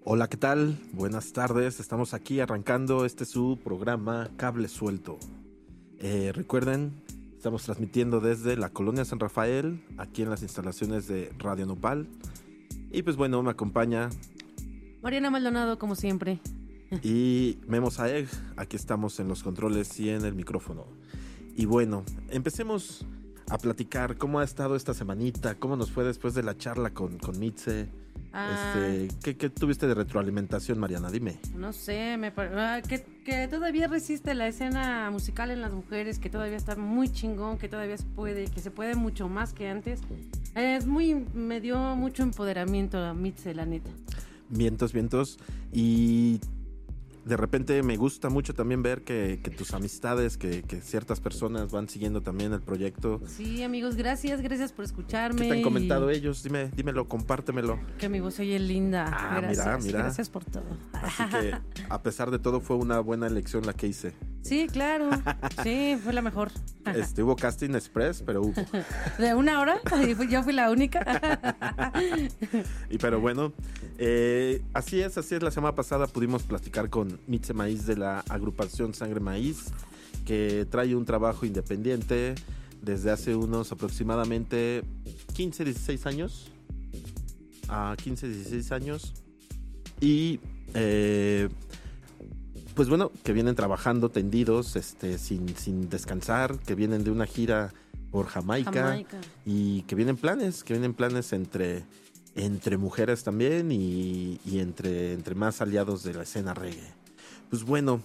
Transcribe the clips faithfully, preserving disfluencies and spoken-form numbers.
Hola, ¿qué tal? Buenas tardes, estamos aquí arrancando este su programa Cable Suelto. Eh, recuerden, estamos transmitiendo desde la Colonia San Rafael, aquí en las instalaciones de Radio Nopal. Y pues bueno, me acompaña Mariana Maldonado, como siempre. Y Memo Saeg, aquí estamos en los controles y en el micrófono. Y bueno, empecemos a platicar cómo ha estado esta semanita, cómo nos fue después de la charla con, con Mitze. Ah, Este, ¿qué, ¿Qué tuviste de retroalimentación, Mariana? Dime. no sé, me pare- ah, que, que todavía resiste la escena musical en las mujeres, que todavía está muy chingón, que todavía se puede, que se puede mucho más que antes. Es muy, me dio mucho empoderamiento a Mitze, la neta. Vientos, vientos. Y de repente me gusta mucho también ver que, que tus amistades, que, que ciertas personas van siguiendo también el proyecto. Sí, amigos, gracias, gracias por escucharme. ¿Qué te han y comentado ellos? Dime, dímelo, compártemelo. Que mi voz oye linda. Ah, gracias, mira, mira. gracias por todo. Así que, a pesar de todo, fue una buena elección la que hice. Sí, claro, sí, fue la mejor. Este, hubo casting express, pero hubo. De una hora, y fui- yo fui la única. Y pero bueno, eh, así es, así es. La semana pasada pudimos platicar con Mitze Maíz de la agrupación Sangre Maíz, que trae un trabajo independiente desde hace unos aproximadamente quince, dieciséis años. A quince, dieciséis años. Y eh, pues bueno, que vienen trabajando tendidos, este, sin, sin descansar, que vienen de una gira por Jamaica, Jamaica. y que vienen planes, que vienen planes entre, entre mujeres también y, y entre, entre más aliados de la escena reggae. Pues bueno,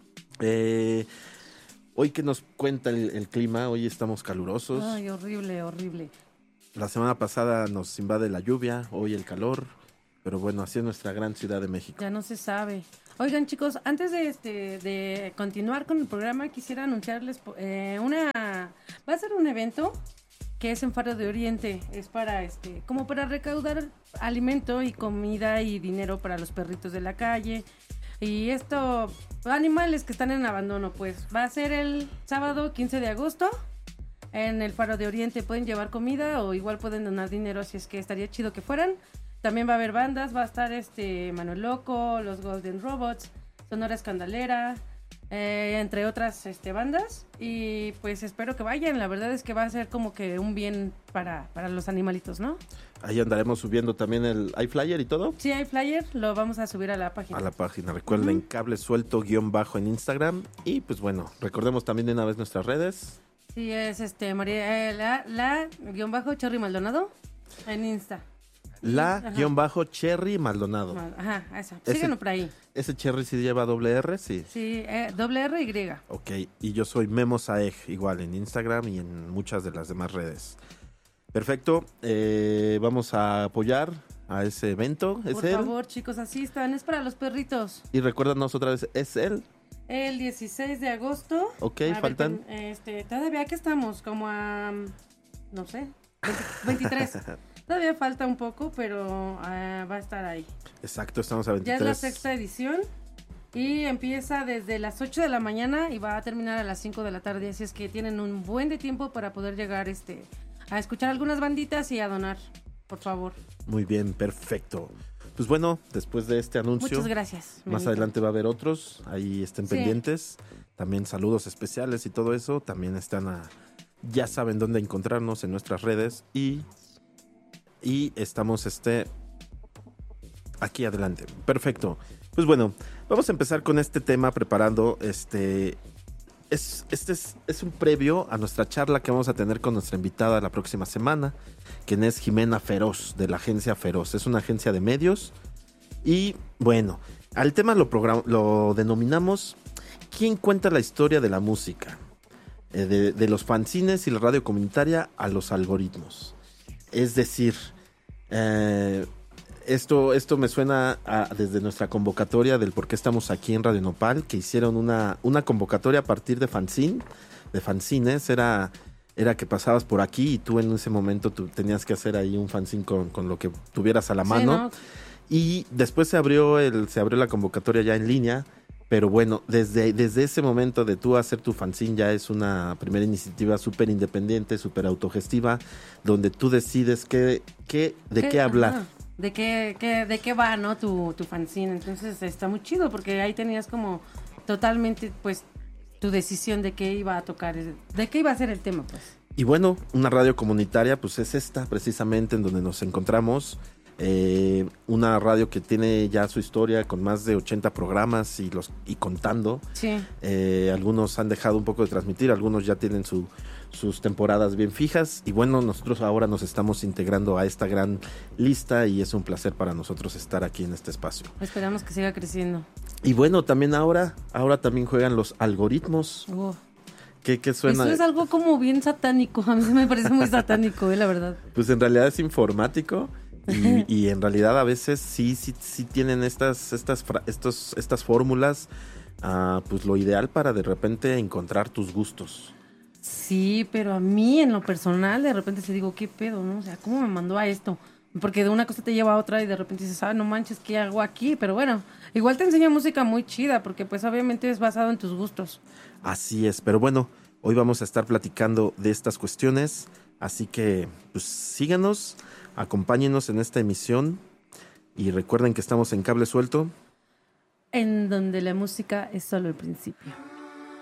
eh, hoy que nos cuenta el, el clima, hoy estamos calurosos. Ay, horrible, horrible. La semana pasada nos invade la lluvia, hoy el calor, pero bueno, así es nuestra gran Ciudad de México. Ya no se sabe. Oigan, chicos, antes de este de continuar con el programa, quisiera anunciarles eh, una va a ser un evento que es en Faro de Oriente, es para este como para recaudar alimento y comida y dinero para los perritos de la calle. Y esto, animales que están en abandono, pues va a ser el sábado quince de agosto en el Faro de Oriente. Pueden llevar comida o igual pueden donar dinero, así es que estaría chido que fueran. También va a haber bandas, va a estar este Manuel Loco, los Golden Robots, Sonora Escandalera, eh, entre otras este, bandas. Y pues espero que vayan, la verdad es que va a ser como que un bien para, para los animalitos, ¿no? Ahí andaremos subiendo también el iFlyer y todo. Sí, hay flyer, lo vamos a subir a la página. A la página, recuerden, Ujú. Cable Suelto guión bajo en Instagram. Y pues bueno, recordemos también de una vez nuestras redes. Sí, es este María, eh, la, la guión bajo Cherry Maldonado en Insta. La Ajá. guión bajo Cherry Maldonado. Ajá, eso. Ese- Síguenos por ahí. Ese Cherry sí lleva doble R, sí. Sí, eh, doble R Y. Ok, y yo soy Memo Saeg, igual en Instagram y en muchas de las demás redes. Perfecto, eh, vamos a apoyar a ese evento. Es Por él. favor, chicos, asistan. Es para los perritos. Y recuérdanos otra vez, es él. El dieciséis de agosto. Ok, A ver, faltan. ten- este, todavía que estamos, como a, no sé, veinte veintitrés. Todavía falta un poco, pero ah, va a estar ahí. Exacto, estamos a Ya veintitrés. es la sexta edición y empieza desde las ocho de la mañana y va a terminar a las cinco de la tarde. Así es que tienen un buen de tiempo para poder llegar este, a escuchar algunas banditas y a donar, por favor. Muy bien, perfecto. Pues bueno, después de este anuncio, Muchas gracias. más Menita. adelante va a haber otros, ahí estén Sí. pendientes. También saludos especiales y todo eso. También están a, ya saben dónde encontrarnos en nuestras redes y, y estamos este aquí adelante. Perfecto. Pues bueno, vamos a empezar con este tema preparando este. Es, este es, es un previo a nuestra charla que vamos a tener con nuestra invitada la próxima semana, quien es Jimena Feroz, de la agencia Feroz. Es una agencia de medios. Y bueno, al tema lo, program- lo denominamos ¿Quién cuenta la historia de la música? Eh, de, de los fanzines y la radio comunitaria a los algoritmos. Es decir, eh, esto, esto me suena a- desde nuestra convocatoria del por qué estamos aquí en Radio Nopal, que hicieron una, una convocatoria a partir de fanzine, de fanzines. Era, era que pasabas por aquí y tú en ese momento tú tenías que hacer ahí un fanzine con, con lo que tuvieras a la Sí, mano. ¿no? Y después se abrió el, se abrió la convocatoria ya en línea. Pero bueno, desde, desde ese momento de tú hacer tu fanzine ya es una primera iniciativa súper independiente, súper autogestiva, donde tú decides qué, qué, de qué, ¿Qué? hablar. Ajá. de qué, qué, de qué va, ¿no? Tu, tu fanzine. Entonces está muy chido porque ahí tenías como totalmente, pues, tu decisión de qué iba a tocar, de qué iba a ser el tema, pues. Y bueno, una radio comunitaria, pues es esta precisamente en donde nos encontramos. Eh, una radio que tiene ya su historia con más de ochenta programas y los y contando. Sí. Eh, algunos han dejado un poco de transmitir, algunos ya tienen su, sus temporadas bien fijas. Y bueno, nosotros ahora nos estamos integrando a esta gran lista y es un placer para nosotros estar aquí en este espacio. Esperamos que siga creciendo. Y bueno, también ahora, ahora también juegan los algoritmos. Oh. ¿Qué, qué suena? Eso es algo como bien satánico. A mí me parece muy satánico, eh, la verdad. Pues en realidad es informático. Y, y en realidad a veces sí, sí, sí tienen estas, estas, estos, estas fórmulas, uh, pues lo ideal para de repente encontrar tus gustos. Sí, pero a mí en lo personal de repente se digo, ¿qué pedo, no? O sea, ¿cómo me mandó a esto? Porque de una cosa te lleva a otra y de repente dices, ah, no manches, ¿qué hago aquí? Pero bueno, igual te enseña música muy chida porque pues obviamente es basado en tus gustos. Así es, pero bueno, hoy vamos a estar platicando de estas cuestiones, así que pues síganos. Acompáñenos en esta emisión y recuerden que estamos en Cable Suelto, en donde la música es solo el principio.